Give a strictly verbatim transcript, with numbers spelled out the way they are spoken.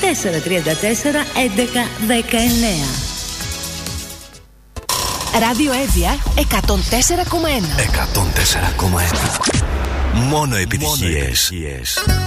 τέσσερα τρία τέσσερα έντεκα δεκαεννέα. Ράδιο Εύβοια εκατόν τέσσερα κόμμα ένα. εκατόν τέσσερα κόμμα ένα. Μόνο επιτυχίες.